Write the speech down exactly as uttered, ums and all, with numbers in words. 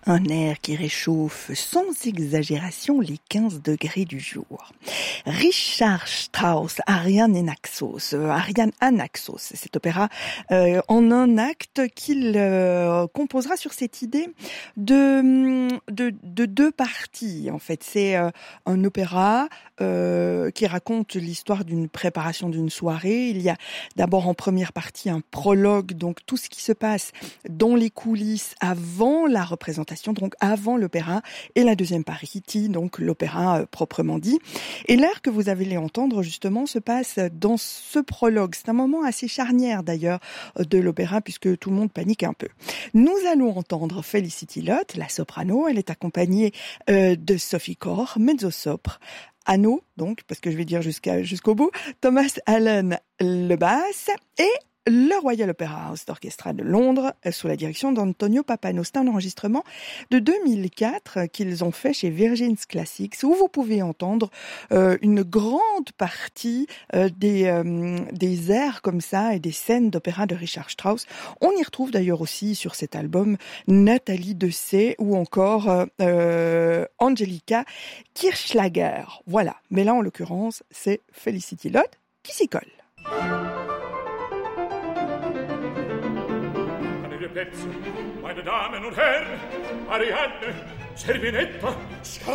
Un air qui réchauffe sans exagération les quinze degrés du jour. Richard Strauss, Ariane et Naxos, euh, Ariane à Naxos, cet opéra euh, en un acte qu'il euh, composera sur cette idée de, de, de deux parties. En fait, c'est euh, un opéra euh, qui raconte l'histoire d'une préparation d'une soirée. Il y a d'abord en première partie un prologue, donc tout ce qui se passe dans les coulisses avant la représentation, donc avant l'opéra, et la deuxième partie, donc l'opéra euh, proprement dit. Et l'air que vous allez entendre justement se passe dans ce prologue. C'est un moment assez charnière d'ailleurs de l'opéra puisque tout le monde panique un peu. Nous allons entendre Felicity Lott, la soprano. Elle est accompagnée euh, de Sophie Corr, mezzosopre. Anno, donc, parce que je vais dire jusqu'à, jusqu'au bout, Thomas Allen, le basse, et le Royal Opera House d'Orchestra de Londres, sous la direction d'Antonio Pappano. C'est un enregistrement de deux mille quatre qu'ils ont fait chez Virgin's Classics, où vous pouvez entendre euh, une grande partie euh, des, euh, des airs comme ça et des scènes d'opéra de Richard Strauss. On y retrouve d'ailleurs aussi sur cet album Nathalie Dessay ou encore euh, euh, Angelica Kirchschlager. Voilà. Mais là, en l'occurrence, c'est Felicity Lott qui s'y colle. Pezzo, meine Damen und Herren, Ariadne, Servinetta, Scar